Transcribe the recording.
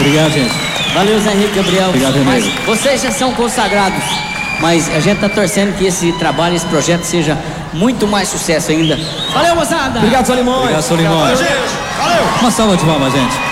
Obrigado, gente. Valeu, Zé Henrique, Gabriel. Obrigado, mas René. vocês já são consagrados, mas a gente tá torcendo que esse trabalho, esse projeto seja muito mais sucesso ainda. Valeu, moçada! Obrigado, Solimões. Obrigado, Solimões. Valeu, gente. Valeu. Uma salva de palmas, gente.